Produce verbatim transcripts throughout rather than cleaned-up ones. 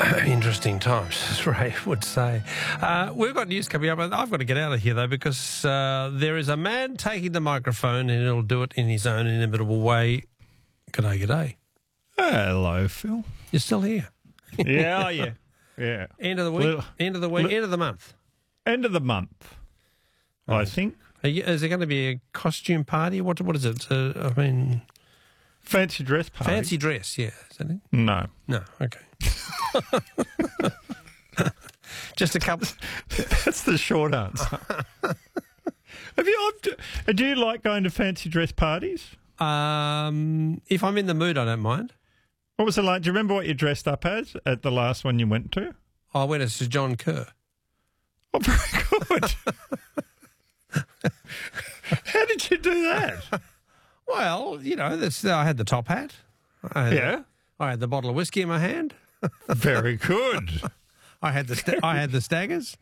Interesting times, as Ray would say. Uh, we've got news coming up. I've got to get out of here, though, because uh, there is a man taking the microphone and he'll do it in his own inimitable way. G'day, g'day. Hello, Phil. You're still here. Yeah, yeah, yeah. End of the week, Little, end of the week, little, end of the month. End of the month, oh. I think. Are you, is there going to be a costume party? What What is it? Uh, I mean... Fancy dress party. Fancy dress, yeah. Is that it? No. No, okay. Just a couple. That's the short answer. Have you? Do you like going to fancy dress parties? Um, if I'm in the mood, I don't mind. What was it like? Do you remember what you dressed up as at the last one you went to? I went as Sir John Kerr. Oh, very good. How did you do that? Well, you know, this, I had the top hat. I had, yeah. I had the bottle of whiskey in my hand. Very good. I had the sta- I had the staggers.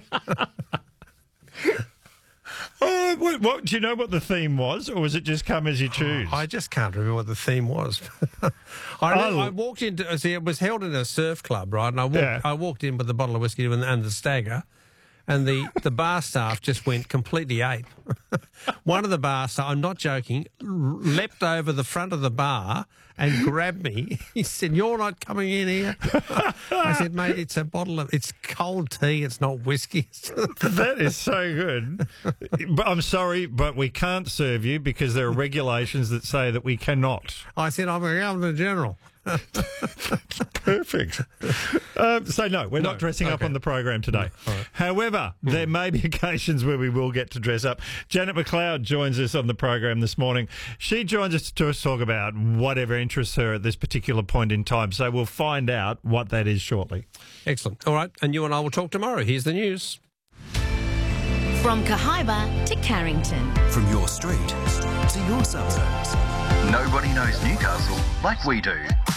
Oh, what, what, do you know what the theme was, or was it just come as you choose? Oh, I just can't remember what the theme was. I, remember, oh. I walked into, see, it was held in a surf club, right? And I walked, yeah. I walked in with the bottle of whiskey and, and the stagger. And the, the bar staff just went completely ape. One of the bar staff, I'm not joking, leapt over the front of the bar and grabbed me. He said, "You're not coming in here." I said, "Mate, it's a bottle of, it's cold tea, it's not whiskey." That is so good. But I'm sorry, but we can't serve you because there are regulations that say that we cannot. I said, "I'm a Governor General." Perfect. Um, so, no, we're no, not dressing okay. up on the program today. No, right. However, mm. there may be occasions where we will get to dress up. Janet McLeod joins us on the program this morning. She joins us to talk about whatever interests her at this particular point in time. So we'll find out what that is shortly. Excellent. All right, and you and I will talk tomorrow. Here's the news. From Cahaiba to Carrington. From your street to your suburbs. Nobody knows Newcastle like we do.